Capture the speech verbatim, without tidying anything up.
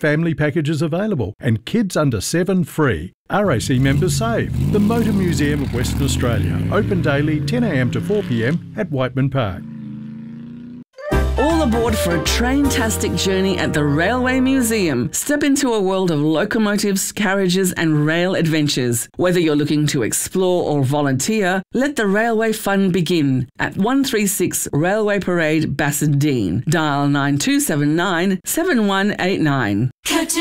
family packages available and kids under seven free. R A C members save. The Motor Museum of Western Australia. Open daily ten a m to four p m at Whiteman Park. All aboard for a train-tastic journey at the Railway Museum. Step into a world of locomotives, carriages and rail adventures. Whether you're looking to explore or volunteer, let the railway fun begin at one thirty-six Railway Parade, Bassendean. Dial nine two seven nine, seven one eight nine.